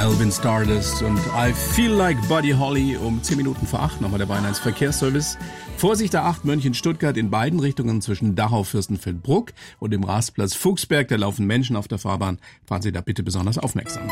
Alvin Stardust und I Feel Like Buddy Holly um 10 Minuten vor 8, nochmal der Bayern 1 Verkehrsservice. Vorsicht A8 München-Stuttgart in beiden Richtungen zwischen Dachau-Fürstenfeldbruck und dem Rastplatz Fuchsberg. Da laufen Menschen auf der Fahrbahn. Fahren Sie da bitte besonders aufmerksam.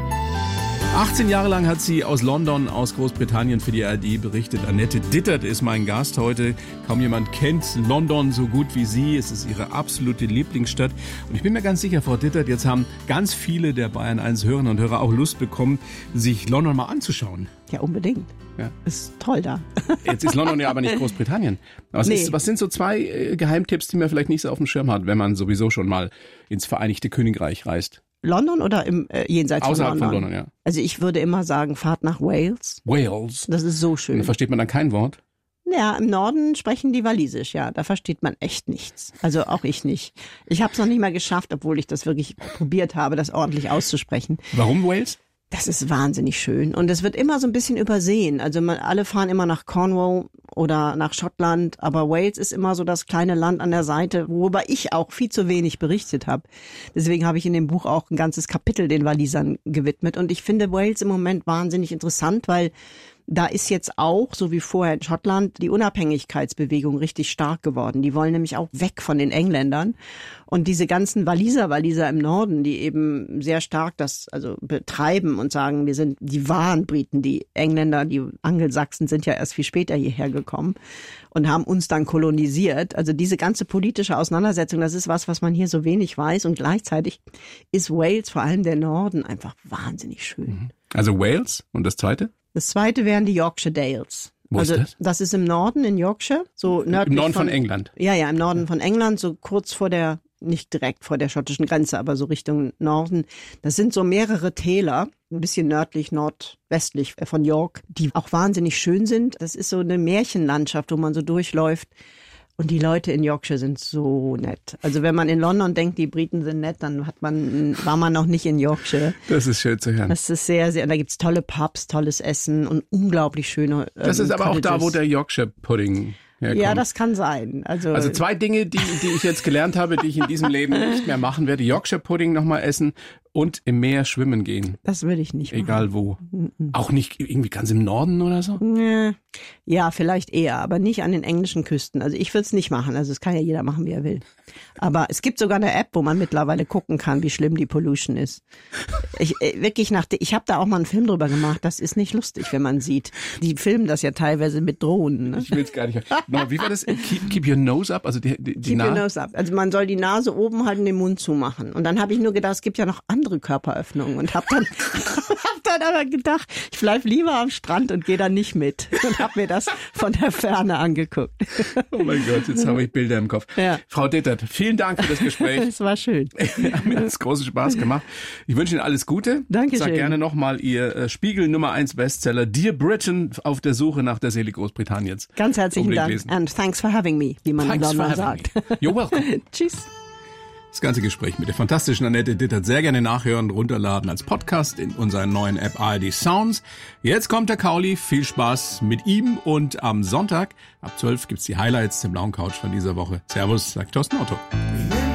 18 Jahre lang hat sie aus London, aus Großbritannien für die ARD berichtet. Annette Dittert ist mein Gast heute. Kaum jemand kennt London so gut wie sie. Es ist ihre absolute Lieblingsstadt. Und ich bin mir ganz sicher, Frau Dittert, jetzt haben ganz viele der Bayern 1 Hörerinnen und Hörer auch Lust bekommen, sich London mal anzuschauen. Ja, unbedingt. Ja. Ist toll da. Jetzt ist London ja aber nicht Großbritannien. Was sind so 2 Geheimtipps, die man vielleicht nicht so auf dem Schirm hat, wenn man sowieso schon mal ins Vereinigte Königreich reist? London oder im jenseits Außerhalb von London? Von London, ja. Also ich würde immer sagen, fahrt nach Wales. Wales? Das ist so schön. Da versteht man dann kein Wort? Ja, im Norden sprechen die Walisisch, ja. Da versteht man echt nichts. Also auch ich nicht. Ich habe es noch nicht mal geschafft, obwohl ich das wirklich probiert habe, das ordentlich auszusprechen. Warum Wales? Das ist wahnsinnig schön und es wird immer so ein bisschen übersehen. Also alle fahren immer nach Cornwall oder nach Schottland, aber Wales ist immer so das kleine Land an der Seite, worüber ich auch viel zu wenig berichtet habe. Deswegen habe ich in dem Buch auch ein ganzes Kapitel den Walisern gewidmet und ich finde Wales im Moment wahnsinnig interessant, weil da ist jetzt auch, so wie vorher in Schottland, die Unabhängigkeitsbewegung richtig stark geworden. Die wollen nämlich auch weg von den Engländern. Und diese ganzen Waliser im Norden, die eben sehr stark das betreiben und sagen, wir sind die wahren Briten. Die Engländer, die Angelsachsen sind ja erst viel später hierher gekommen und haben uns dann kolonisiert. Also diese ganze politische Auseinandersetzung, das ist was man hier so wenig weiß. Und gleichzeitig ist Wales, vor allem der Norden, einfach wahnsinnig schön. Also Wales und das Zweite? Das Zweite wären die Yorkshire Dales. Wo ist das? Das ist im Norden in Yorkshire, so nördlich im Norden von England. Ja, im Norden von England, so kurz vor der, nicht direkt vor der schottischen Grenze, aber so Richtung Norden. Das sind so mehrere Täler, ein bisschen nördlich, nordwestlich von York, die auch wahnsinnig schön sind. Das ist so eine Märchenlandschaft, wo man so durchläuft. Und die Leute in Yorkshire sind so nett. Also wenn man in London denkt, die Briten sind nett, dann war man noch nicht in Yorkshire. Das ist schön zu hören. Das ist sehr, sehr, da gibt's tolle Pubs, tolles Essen und unglaublich schöne Das ist aber Cottages. auch da, wo der Yorkshire Pudding herkommt. Ja, das kann sein. Also 2 Dinge, die ich jetzt gelernt habe, die ich in diesem Leben nicht mehr machen werde. Yorkshire Pudding nochmal essen und im Meer schwimmen gehen. Das würde ich nicht machen. Egal wo. Auch nicht irgendwie ganz im Norden oder so? Ja, vielleicht eher, aber nicht an den englischen Küsten. Also ich würde es nicht machen. Also es kann ja jeder machen, wie er will. Aber es gibt sogar eine App, wo man mittlerweile gucken kann, wie schlimm die Pollution ist. Ich habe da auch mal einen Film drüber gemacht. Das ist nicht lustig, wenn man sieht. Die filmen das ja teilweise mit Drohnen. Ne? Ich will es gar nicht. Wie war das? Keep your nose up? Also die Keep your nose up. Also man soll die Nase oben halten, den Mund zumachen. Und dann habe ich nur gedacht, es gibt ja noch andere Körperöffnungen. Und habe dann aber gedacht, ich bleib lieber am Strand und gehe dann nicht mit. Und habe mir das von der Ferne angeguckt. Oh mein Gott, jetzt habe ich Bilder im Kopf. Ja. Frau Dittert, vielen Dank für das Gespräch. Es war schön. Mir hat es großen Spaß gemacht. Ich wünsche Ihnen alles Gute. Dankeschön. Sag gerne nochmal Ihr Spiegel Nummer 1 Bestseller Dear Britain auf der Suche nach der Seele Großbritanniens. Ganz herzlichen Dank. Lesen. And thanks for having me, wie man in London sagt. You're welcome. Tschüss. Das ganze Gespräch mit der fantastischen Annette Dittert sehr gerne nachhören, runterladen als Podcast in unserer neuen App ARD Sounds. Jetzt kommt der Kauli, viel Spaß mit ihm und am Sonntag ab 12 gibt's die Highlights der blauen Couch von dieser Woche. Servus, sagt Thorsten Otto.